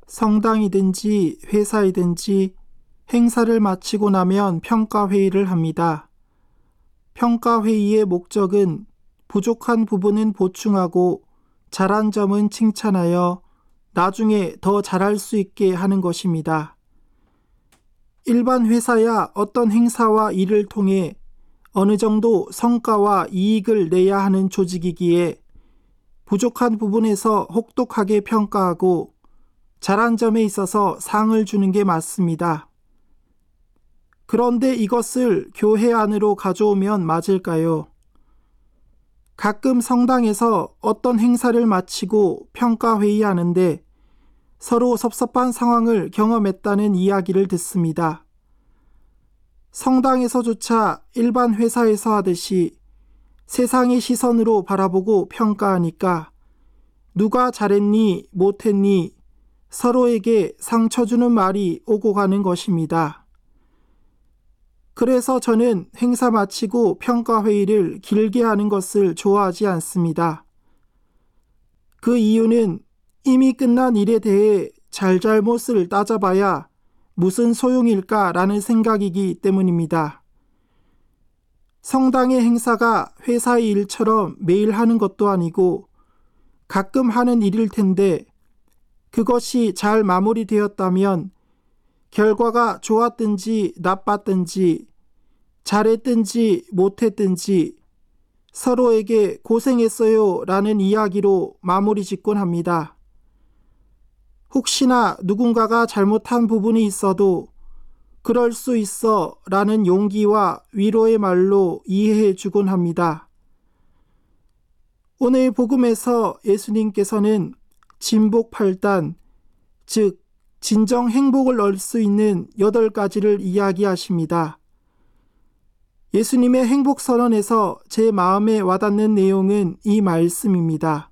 성당이든지 회사이든지 행사를 마치고 나면 평가회의를 합니다. 평가회의의 목적은 부족한 부분은 보충하고 잘한 점은 칭찬하여 나중에 더 잘할 수 있게 하는 것입니다. 일반 회사야 어떤 행사와 일을 통해 어느 정도 성과와 이익을 내야 하는 조직이기에 부족한 부분에서 혹독하게 평가하고 잘한 점에 있어서 상을 주는 게 맞습니다. 그런데 이것을 교회 안으로 가져오면 맞을까요? 가끔 성당에서 어떤 행사를 마치고 평가회의하는데 서로 섭섭한 상황을 경험했다는 이야기를 듣습니다. 성당에서조차 일반 회사에서 하듯이 세상의 시선으로 바라보고 평가하니까 누가 잘했니, 못했니 서로에게 상처 주는 말이 오고 가는 것입니다. 그래서 저는 행사 마치고 평가회의를 길게 하는 것을 좋아하지 않습니다. 그 이유는 이미 끝난 일에 대해 잘잘못을 따져봐야 무슨 소용일까라는 생각이기 때문입니다. 성당의 행사가 회사의 일처럼 매일 하는 것도 아니고 가끔 하는 일일 텐데 그것이 잘 마무리되었다면 결과가 좋았든지 나빴든지 잘했든지 못했든지 서로에게 고생했어요 라는 이야기로 마무리 짓곤 합니다. 혹시나 누군가가 잘못한 부분이 있어도 그럴 수 있어 라는 용기와 위로의 말로 이해해 주곤 합니다. 오늘 복음에서 예수님께서는 진복 8단, 즉 진정 행복을 얻을 수 있는 8가지를 이야기하십니다. 예수님의 행복선언에서 제 마음에 와닿는 내용은 이 말씀입니다.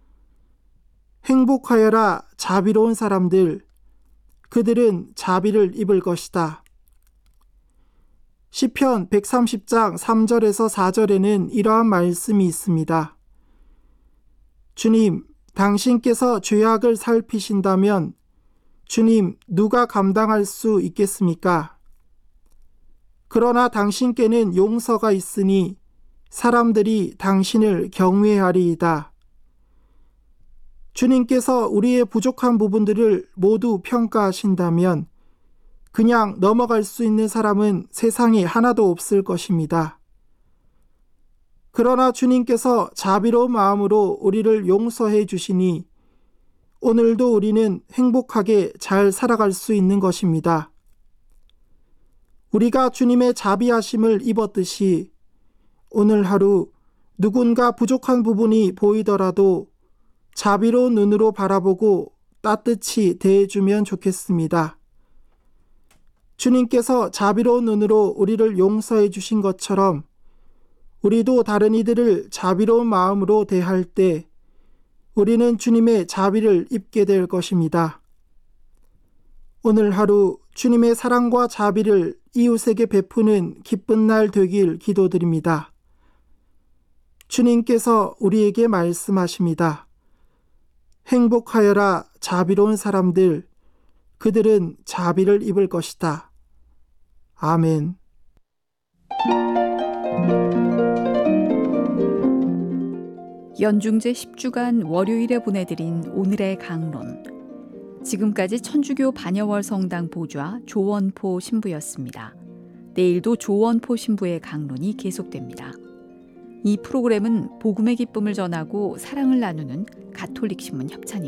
행복하여라 자비로운 사람들, 그들은 자비를 입을 것이다. 시편 130장 3절에서 4절에는 이러한 말씀이 있습니다. 주님, 당신께서 죄악을 살피신다면 주님, 누가 감당할 수 있겠습니까? 그러나 당신께는 용서가 있으니 사람들이 당신을 경외하리이다. 주님께서 우리의 부족한 부분들을 모두 평가하신다면 그냥 넘어갈 수 있는 사람은 세상에 하나도 없을 것입니다. 그러나 주님께서 자비로운 마음으로 우리를 용서해 주시니 오늘도 우리는 행복하게 잘 살아갈 수 있는 것입니다. 우리가 주님의 자비하심을 입었듯이 오늘 하루 누군가 부족한 부분이 보이더라도 자비로운 눈으로 바라보고 따뜻히 대해주면 좋겠습니다. 주님께서 자비로운 눈으로 우리를 용서해 주신 것처럼 우리도 다른 이들을 자비로운 마음으로 대할 때 우리는 주님의 자비를 입게 될 것입니다. 오늘 하루 주님의 사랑과 자비를 이웃에게 베푸는 기쁜 날 되길 기도드립니다. 주님께서 우리에게 말씀하십니다. 행복하여라 자비로운 사람들, 그들은 자비를 입을 것이다. 아멘. 연중제 10주간 월요일에 보내드린 오늘의 강론. 지금까지 천주교 반야월 성당 보좌 조원포 신부였습니다. 내일도 조원포 신부의 강론이 계속됩니다. 이 프로그램은 복음의 기쁨을 전하고 사랑을 나누는 가톨릭 신문 협찬입니다.